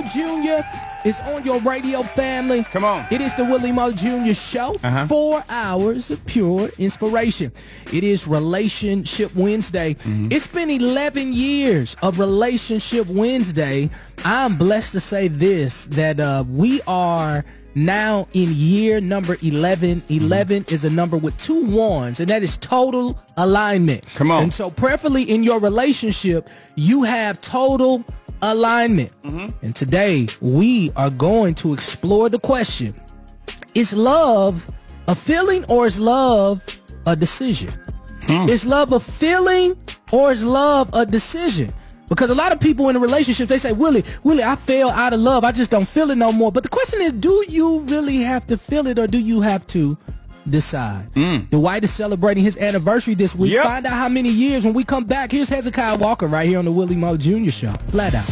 Jr. is on your radio, family. Come on. It is the Willie Moore Jr. Show. 4 hours of pure inspiration. It is Relationship Wednesday. It's been 11 years of Relationship Wednesday. I'm blessed to say this, that we are now in year number 11. 11 is a number with 2 ones, and that is total alignment. Come on. And so prayerfully in your relationship, you have total alignment. And today we are going to explore the question, is love a feeling or is love a decision? Is love a feeling or is love a decision? Because a lot of people in a relationship, they say, Willie, I fell out of love. I just don't feel it no more. But the question is, do you really have to feel it or do you have to decide? Dwight is celebrating his anniversary this week. Yep. Find out how many years when we come back. Here's Hezekiah Walker right here on the Willie Moore Jr. Show. Flat out.